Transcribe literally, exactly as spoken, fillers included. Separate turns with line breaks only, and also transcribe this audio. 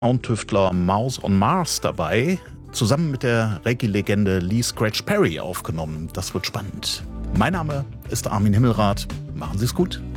Soundtüftler Mouse on Mars dabei, zusammen mit der Reggae-Legende Lee Scratch Perry aufgenommen. Das wird spannend. Mein Name ist Armin Himmelrath. Machen Sie es gut.